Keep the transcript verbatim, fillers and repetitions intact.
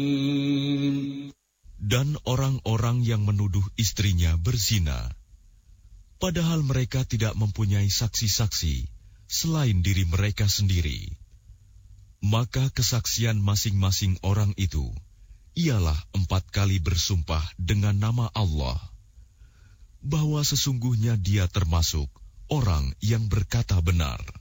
Dan orang-orang yang menuduh istrinya berzina, padahal mereka tidak mempunyai saksi-saksi selain diri mereka sendiri, maka kesaksian masing-masing orang itu ialah empat kali bersumpah dengan nama Allah, bahwa sesungguhnya dia termasuk orang yang berkata benar.